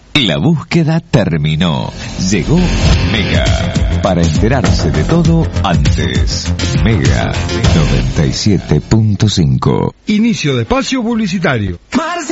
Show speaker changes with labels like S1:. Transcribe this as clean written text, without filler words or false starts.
S1: La búsqueda terminó. Llegó Mega. Para enterarse de todo antes. Mega 97.5.
S2: Inicio de espacio publicitario.